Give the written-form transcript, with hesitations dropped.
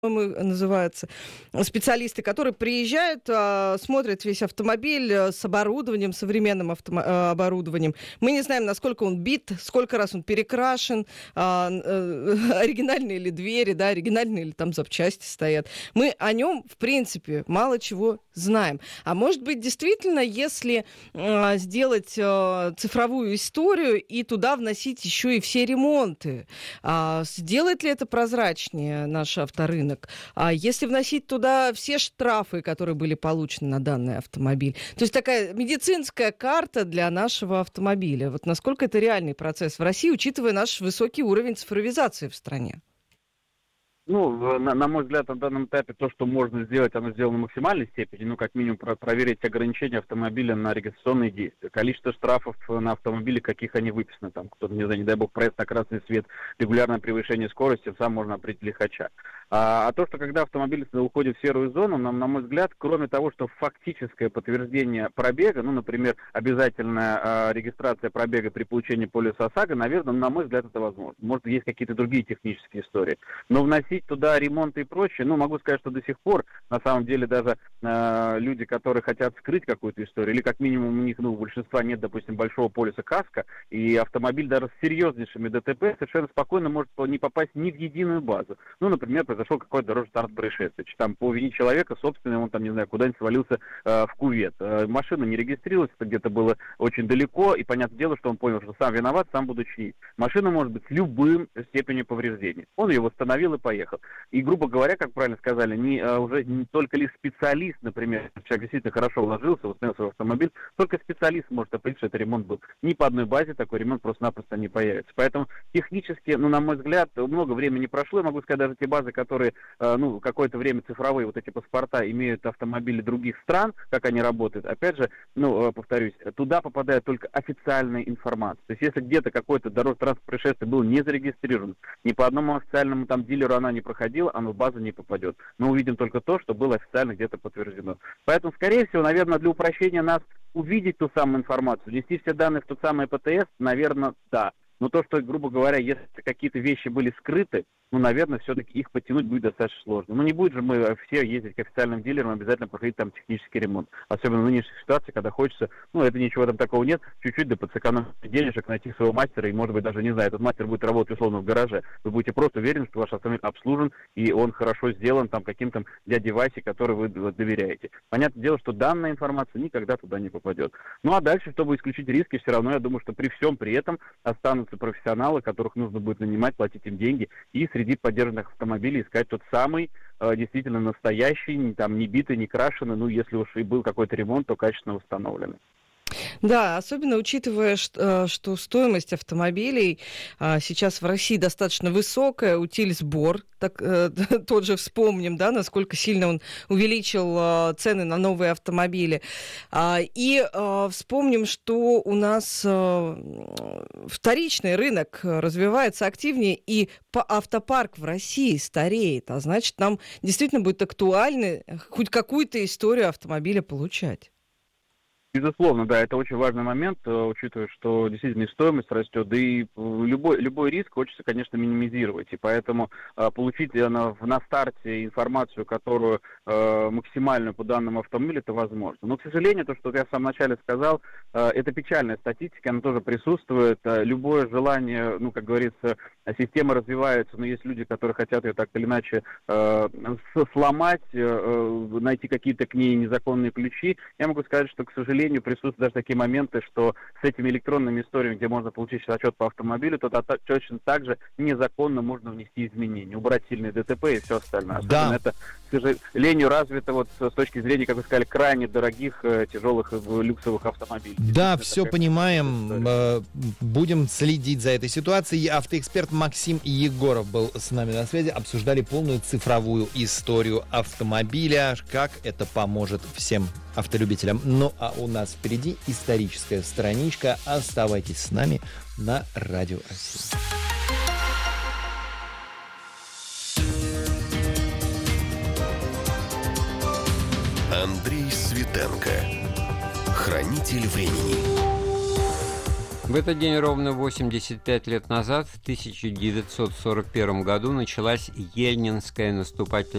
называется, специалисты, которые приезжают, смотрят весь автомобиль с оборудованием, современным оборудованием. Мы не знаем, насколько он бит, сколько раз он перекрашен, оригинальные ли двери, да, оригинальные ли там запчасти стоят. Мы о нем, в принципе, мало чего знаем. А может быть, действительно, если сделать цифровую историю и туда вносить еще и все ремонты, сделает ли это прозрачнее наш авторынок? А если вносить туда все штрафы, которые были получены на данный автомобиль? То есть такая медицинская карта для нашего автомобиля. Вот насколько это реальный процесс в России, учитывая наш высокий уровень цифровизации в стране? Ну, на мой взгляд, на данном этапе то, что можно сделать, оно сделано в максимальной степени. Ну, как минимум, проверить ограничения автомобиля на регистрационные действия. Количество штрафов на автомобиле, каких они выписаны. Там кто-то, не знаю, не дай бог, проезд на красный свет, регулярное превышение скорости, сам можно определить лихача. А то, что когда автомобиль уходит в серую зону, на мой взгляд, кроме того, что фактическое подтверждение пробега, ну, например, обязательная регистрация пробега при получении полиса ОСАГО, наверное, на мой взгляд, это возможно. Может, есть какие-то другие технические истории. Но вносить туда ремонты и прочее, ну, могу сказать, что до сих пор, на самом деле, даже люди, которые хотят скрыть какую-то историю, или как минимум у них, ну, у большинства нет, допустим, большого полиса КАСКО, и автомобиль даже с серьезнейшими ДТП совершенно спокойно может не попасть ни в единую базу. Ну, например, произошел какой-то дорожно-транспортное происшествие. Там по вине человека, собственно, он там, не знаю, куда-нибудь свалился в кювет. Машина не регистрировалась, это где-то было очень далеко, и понятное дело, что он понял, что сам виноват, сам буду чинить. Машина может быть с любым степенью повреждений. Он ее восстановил и поехал. И, грубо говоря, как правильно сказали, уже не только лишь специалист, например, человек действительно хорошо вложился, восстановил свой автомобиль, только специалист может определить, что это ремонт был. Ни по одной базе такой ремонт просто-напросто не появится. Поэтому технически, ну, на мой взгляд, много времени прошло. Я могу сказать, даже те базы, которые, ну, какое-то время цифровые, вот эти паспорта, имеют автомобили других стран, как они работают, опять же, ну, повторюсь, туда попадает только официальная информация. То есть, если где-то какое-то дорожно-транспортное происшествие было не зарегистрировано, ни по одному официальному там дилеру она не проходила, оно в базу не попадет. Мы увидим только то, что было официально где-то подтверждено. Поэтому, скорее всего, наверное, для упрощения нас увидеть ту самую информацию, внести все данные в тот самый ПТС, наверное, да. Но то, что, грубо говоря, если какие-то вещи были скрыты, ну, наверное, все-таки их подтянуть будет достаточно сложно. Ну, не будет же мы все ездить к официальным дилерам, обязательно проходить там технический ремонт. Особенно в нынешней ситуации, когда хочется, ну, это ничего там такого нет, чуть-чуть да подсэкономить денежек, найти своего мастера, и, может быть, даже, не знаю, этот мастер будет работать, условно, в гараже. Вы будете просто уверены, что ваш автомобиль обслужен, и он хорошо сделан там каким-то дяде Васе, который вы доверяете. Понятное дело, что данная информация никогда туда не попадет. Ну, а дальше, чтобы исключить риски, все равно, я думаю, что при всем при этом останутся профессионалы, которых нужно будет нанимать, платить им деньги, и среди поддержанных автомобилей искать тот самый, действительно настоящий, там, не битый, не крашеный, ну, если уж и был какой-то ремонт, то качественно восстановленный. Да, особенно учитывая, что стоимость автомобилей сейчас в России достаточно высокая, утиль-сбор, тот же вспомним, да, насколько сильно он увеличил цены на новые автомобили. И вспомним, что у нас вторичный рынок развивается активнее, и автопарк в России стареет, а значит, нам действительно будет актуально хоть какую-то историю автомобиля получать. Безусловно, да, это очень важный момент, учитывая, что действительно стоимость растет, да и любой риск хочется, конечно, минимизировать, и поэтому получить на старте информацию, которую максимальную по данному автомобилю, это возможно. Но, к сожалению, то, что я в самом начале сказал, это печальная статистика, она тоже присутствует. Любое желание, ну, как говорится, система развивается, но есть люди, которые хотят ее так или иначе сломать, найти какие-то к ней незаконные ключи. Я могу сказать, что, к сожалению, присутствуют даже такие моменты, что с этими электронными историями, где можно получить отчет по автомобилю, то точно так же незаконно можно внести изменения, убрать сильные ДТП и все остальное. Да. Это, к сожалению, развито вот с точки зрения, как вы сказали, крайне дорогих, тяжелых, люксовых автомобилей. Да, все понимаем. Будем следить за этой ситуацией. Автоэксперт Максим Егоров был с нами на связи. Обсуждали полную цифровую историю автомобиля, как это поможет всем автолюбителям. Ну, а у нас впереди историческая страничка. Оставайтесь с нами на Радио Россия. Андрей Светенко. Хранитель времени. В этот день ровно 85 лет назад, в 1941 году, началась Ельнинская наступательная